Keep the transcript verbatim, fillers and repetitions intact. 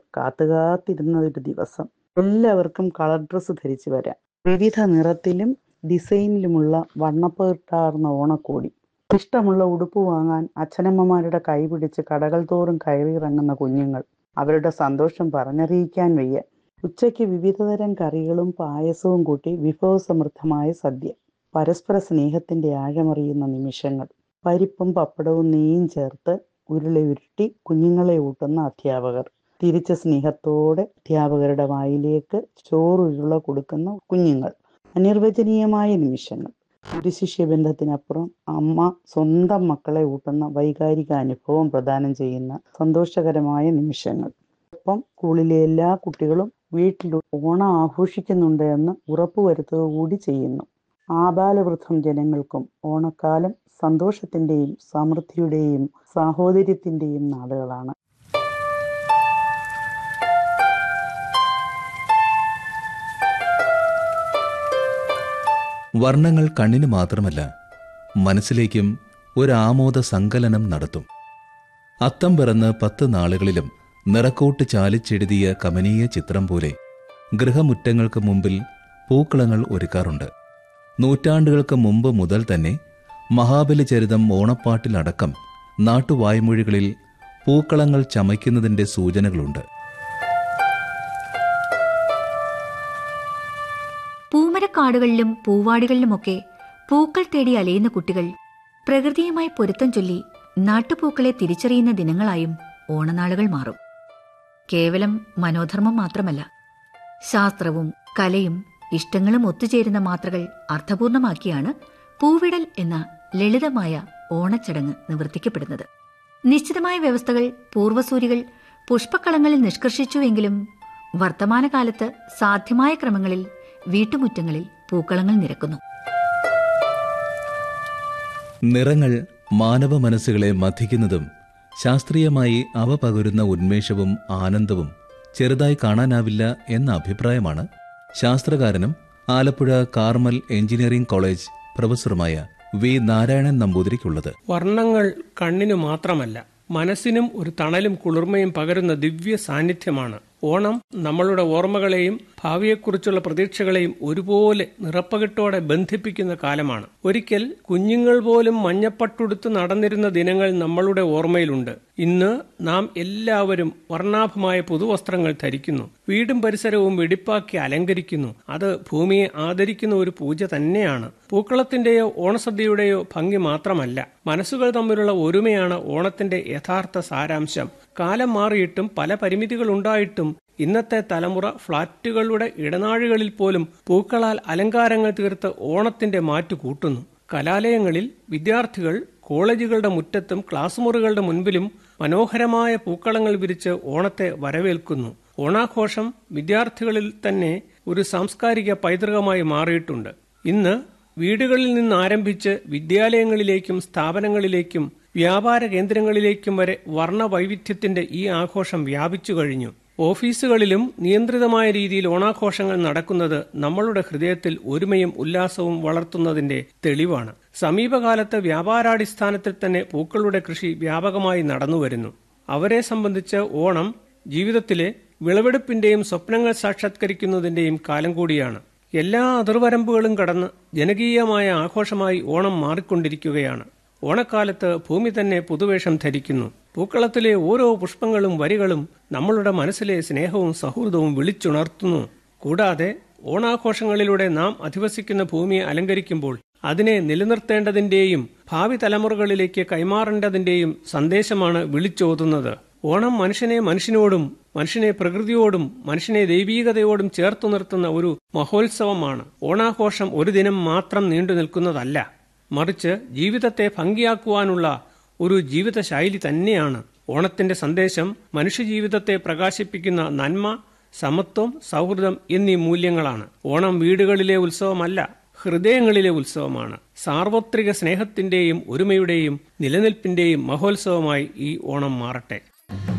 കാത്തുകാത്തിരുന്ന ഒരു ദിവസം. എല്ലാവർക്കും കളർ ഡ്രസ്സ് ധരിച്ചു വരാം. വിവിധ നിറത്തിലും ഡിസൈനിലുമുള്ള വണ്ണപ്പകിട്ടാർന്ന ഓണക്കോടി. ഇഷ്ടമുള്ള ഉടുപ്പ് വാങ്ങാൻ അച്ഛനമ്മമാരുടെ കൈ പിടിച്ച് കടകൾ തോറും കയറിയിറങ്ങുന്ന കുഞ്ഞുങ്ങൾ. അവരുടെ സന്തോഷം പറഞ്ഞറിയിക്കാൻ വയ്യ. ഉച്ചയ്ക്ക് വിവിധതരം കറികളും പായസവും കൂട്ടി വിഭവസമൃദ്ധമായ സദ്യ. പരസ്പര സ്നേഹത്തിന്റെ ആഴമറിയുന്ന നിമിഷങ്ങൾ. പരിപ്പും പപ്പടവും നെയ്യും ചേർത്ത് ഉരുളി ഉരുട്ടി കുഞ്ഞുങ്ങളെ ഊട്ടുന്ന അധ്യാപകർ. തിരിച്ച സ്നേഹത്തോടെ അധ്യാപകരുടെ വായിലേക്ക് ചോറുരുള കൊടുക്കുന്ന കുഞ്ഞുങ്ങൾ. അനിർവചനീയമായ നിമിഷങ്ങൾ. ഒരു ശിഷ്യബന്ധത്തിനപ്പുറം അമ്മ സ്വന്തം മക്കളെ ഊട്ടുന്ന വൈകാരിക അനുഭവം പ്രദാനം ചെയ്യുന്ന സന്തോഷകരമായ നിമിഷങ്ങൾ. ഒപ്പം സ്കൂളിലെ എല്ലാ കുട്ടികളും വീട്ടിൽ ഓണം ആഘോഷിക്കുന്നുണ്ട് എന്ന് ഉറപ്പുവരുത്തുക കൂടി ചെയ്യുന്നു. ആബാലവൃദ്ധം ജനങ്ങൾക്കും ഓണക്കാലം സന്തോഷത്തിന്റെയും സമൃദ്ധിയുടെയും സാഹോദര്യത്തിന്റെയും നാളുകളാണ്. വർണ്ണങ്ങൾ കണ്ണിന് മാത്രമല്ല, മനസ്സിലേക്കും ഒരാമോദ സങ്കലനം നടത്തും. അത്തം പിറന്ന് പത്ത് നാളുകളിലും നിറക്കൂട്ട് ചാലിച്ചെഴുതിയ കമനീയ ചിത്രം പോലെ ഗൃഹമുറ്റങ്ങൾക്ക് മുമ്പിൽ പൂക്കളങ്ങൾ ഒരുക്കാറുണ്ട്. നൂറ്റാണ്ടുകൾക്ക് മുമ്പ് മുതൽ തന്നെ മഹാബലി ചരിതം ഓണപ്പാട്ടിലടക്കം നാട്ടുവായ്മൊഴികളിൽ പൂക്കളങ്ങൾ ചമയ്ക്കുന്നതിന്റെ സൂചനകളുണ്ട്. പൂമരക്കാടുകളിലും പൂവാടികളിലുമൊക്കെ പൂക്കൾ തേടി അലയുന്ന കുട്ടികൾ പ്രകൃതിയുമായി പൊരുത്തം ചൊല്ലി നാട്ടുപൂക്കളെ തിരിച്ചറിയുന്ന ദിനങ്ങളായും ഓണനാളുകൾ മാറും. കേവലം മനോധർമ്മം മാത്രമല്ല, ശാസ്ത്രവും കലയും ഇഷ്ടങ്ങളും ഒത്തുചേരുന്ന മാത്രകൾ അർത്ഥപൂർണമാക്കിയാണ് പൂവിടൽ എന്ന ലളിതമായ ഓണച്ചടങ്ങ് നിവർത്തിക്കപ്പെടുന്നത്. നിശ്ചിതമായ വ്യവസ്ഥകൾ പൂർവ്വസൂരികൾ പുഷ്പക്കളങ്ങളിൽ നിഷ്കർഷിച്ചുവെങ്കിലും വർത്തമാനകാലത്ത് സാധ്യമായ ക്രമങ്ങളിൽ വീട്ടുമുറ്റങ്ങളിൽ പൂക്കളങ്ങൾ നിരക്കുന്നു. നിറങ്ങൾ മാനവ മനസ്സുകളെ മഥിക്കുന്നതും ശാസ്ത്രീയമായി അവ പകരുന്ന ഉന്മേഷവും ആനന്ദവും ചെറുതായി കാണാനാവില്ല എന്ന അഭിപ്രായമാണ് ശാസ്ത്രകാരനും Alappuzha Carmel engineering college പ്രൊഫസറുമായ V Narayanan നമ്പൂതിരിക്കുള്ളത്. വർണ്ണങ്ങൾ കണ്ണിനു മാത്രമല്ല, മനസ്സിനും ഒരു തണലും കുളിർമയും പകരുന്ന ദിവ്യ സാന്നിധ്യമാണ്. ഓണം നമ്മളുടെ ഓർമ്മകളെയും ഭാവിയെക്കുറിച്ചുള്ള പ്രതീക്ഷകളെയും ഒരുപോലെ നിറപ്പകിട്ടോടെ ബന്ധിപ്പിക്കുന്ന കാലമാണ്. ഒരിക്കൽ കുഞ്ഞുങ്ങൾ പോലും മഞ്ഞപ്പട്ടുടുത്ത് നടന്നിരുന്ന ദിനങ്ങൾ നമ്മളുടെ ഓർമ്മയിലുണ്ട്. ഇന്ന് നാം എല്ലാവരും വർണ്ണാഭമായ പുതുവസ്ത്രങ്ങൾ ധരിക്കുന്നു. വീടും പരിസരവും വെടിപ്പാക്കി അലങ്കരിക്കുന്നു. അത് ഭൂമിയെ ആദരിക്കുന്ന ഒരു പൂജ തന്നെയാണ്. പൂക്കളത്തിന്റെയോ ഓണസദ്യയുടെയോ ഭംഗി മാത്രമല്ല, മനസ്സുകൾ തമ്മിലുള്ള ഒരുമയാണ് ഓണത്തിന്റെ യഥാർത്ഥ സാരാംശം. കാലം മാറിയിട്ടും പല പരിമിതികൾ ഉണ്ടായിട്ടും ഇന്നത്തെ തലമുറ ഫ്ളാറ്റുകളുടെ ഇടനാഴികളിൽ പോലും പൂക്കളാൽ അലങ്കാരങ്ങൾ തീർത്ത് ഓണത്തിന്റെ മാറ്റു കൂട്ടുന്നു. കലാലയങ്ങളിൽ വിദ്യാർത്ഥികൾ കോളേജുകളുടെ മുറ്റത്തും ക്ലാസ് മുറികളുടെ മുൻപിലും മനോഹരമായ പൂക്കളങ്ങൾ വിരിച്ച് ഓണത്തെ വരവേൽക്കുന്നു. ഓണാഘോഷം വിദ്യാർത്ഥികളിൽ തന്നെ ഒരു സാംസ്കാരിക പൈതൃകമായി മാറിയിട്ടുണ്ട്. ഇന്ന് വീടുകളിൽ നിന്ന് ആരംഭിച്ച് വിദ്യാലയങ്ങളിലേക്കും സ്ഥാപനങ്ങളിലേക്കും വ്യാപാര കേന്ദ്രങ്ങളിലേക്കും വരെ വർണ്ണ വൈവിധ്യത്തിന്റെ ഈ ആഘോഷം വ്യാപിച്ചു കഴിഞ്ഞു. ഓഫീസുകളിലും നിയന്ത്രിതമായ രീതിയിൽ ഓണാഘോഷങ്ങൾ നടക്കുന്നത് നമ്മളുടെ ഹൃദയത്തിൽ ഒരുമയും ഉല്ലാസവും വളർത്തുന്നതിന്റെ തെളിവാണ്. സമീപകാലത്ത് വ്യാപാരാടിസ്ഥാനത്തിൽ തന്നെ പൂക്കളുടെ കൃഷി വ്യാപകമായി നടന്നുവരുന്നു. അവരെ സംബന്ധിച്ച് ഓണം ജീവിതത്തിലെ വിളവെടുപ്പിന്റെയും സ്വപ്നങ്ങൾ സാക്ഷാത്കരിക്കുന്നതിന്റെയും കാലം കൂടിയാണ്. എല്ലാ അതിർവരമ്പുകളും കടന്ന് ജനകീയമായ ആഘോഷമായി ഓണം മാറിക്കൊണ്ടിരിക്കുകയാണ്. ഓണക്കാലത്ത് ഭൂമി തന്നെ പുതുവേഷം ധരിക്കുന്നു. പൂക്കളത്തിലെ ഓരോ പുഷ്പങ്ങളും വരികളും നമ്മളുടെ മനസ്സിലെ സ്നേഹവും സൗഹൃദവും വിളിച്ചുണർത്തുന്നു. കൂടാതെ ഓണാഘോഷങ്ങളിലൂടെ നാം അധിവസിക്കുന്ന ഭൂമിയെ അലങ്കരിക്കുമ്പോൾ അതിനെ നിലനിർത്തേണ്ടതിന്റെയും ഭാവി തലമുറകളിലേക്ക് കൈമാറേണ്ടതിന്റെയും സന്ദേശമാണ് വിളിച്ചോതുന്നത്. ഓണം മനുഷ്യനെ മനുഷ്യനോടും മനുഷ്യനെ പ്രകൃതിയോടും മനുഷ്യനെ ദൈവീകതയോടും ചേർത്തു നിർത്തുന്ന ഒരു മഹോത്സവമാണ്. ഓണാഘോഷം ഒരു ദിനം മാത്രം നീണ്ടു നിൽക്കുന്നതല്ല, മറിച്ച് ജീവിതത്തെ ഭംഗിയാക്കുവാനുള്ള ഒരു ജീവിതശൈലി തന്നെയാണ്. ഓണത്തിന്റെ സന്ദേശം മനുഷ്യജീവിതത്തെ പ്രകാശിപ്പിക്കുന്ന നന്മ, സമത്വം, സൗഹൃദം എന്നീ മൂല്യങ്ങളാണ്. ഓണം വീടുകളിലെ ഉത്സവമല്ല, ഹൃദയങ്ങളിലെ ഉത്സവമാണ്. സാർവത്രിക സ്നേഹത്തിന്റെയും ഒരുമയുടെയും നിലനിൽപ്പിന്റെയും മഹോത്സവമായി ഈ ഓണം മാറട്ടെ.